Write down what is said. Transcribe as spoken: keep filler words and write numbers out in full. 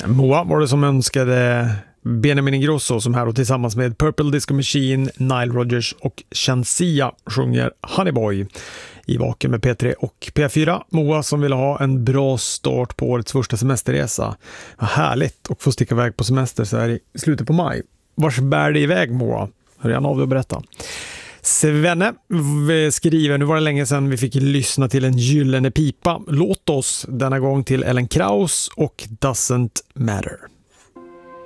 Moa var det som önskade Benjamin Ingrosso, som här och tillsammans med Purple Disco Machine, Nile Rodgers och Shansia sjunger Honey Boy i Vaken med P tre och P fyra. Moa som vill ha en bra start på årets första semesterresa. Vad härligt att få sticka iväg på semester så här i slutet på maj. Vars bär det iväg, Moa? Hör gärna av dig och berätta. Svenne skriver, nu var det länge sedan vi fick lyssna till en gyllene pipa. Låt oss denna gång till Ellen Kraus och Doesn't Matter.